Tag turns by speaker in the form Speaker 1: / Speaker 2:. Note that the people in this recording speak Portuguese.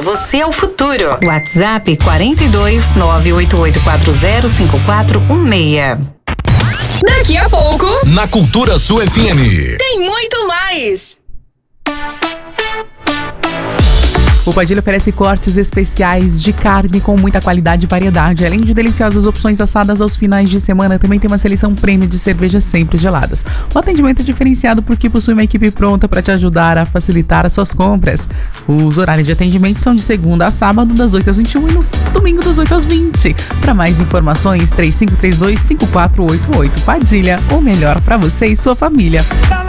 Speaker 1: você é o futuro.
Speaker 2: WhatsApp 42 988405416.
Speaker 3: Daqui a pouco,
Speaker 4: na Cultura Sul FM,
Speaker 3: tem muito mais.
Speaker 5: O Padilha oferece cortes especiais de carne com muita qualidade e variedade. Além de deliciosas opções assadas aos finais de semana, também tem uma seleção prêmio de cervejas sempre geladas. O atendimento é diferenciado porque possui uma equipe pronta para te ajudar a facilitar as suas compras. Os horários de atendimento são de segunda a sábado, das 8 às 21 e no domingo, das 8 às 20. Para mais informações, 3532-5488. Padilha, o melhor para você e sua família.